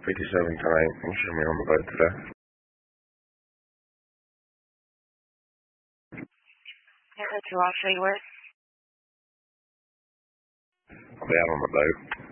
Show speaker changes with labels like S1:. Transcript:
S1: 57 tonight. You should be on the boat today.
S2: Yeah, that's who I'll show you where.
S1: I'll be out on the boat.